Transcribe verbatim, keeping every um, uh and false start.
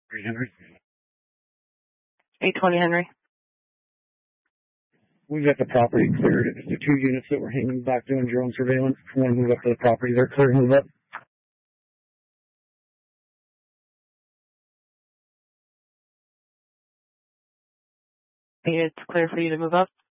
Henry. eight twenty Henry. We've got the property cleared. It's the two units that were hanging back doing drone surveillance. We want to move up to the property. They're clear to move up. It's clear for you to move up.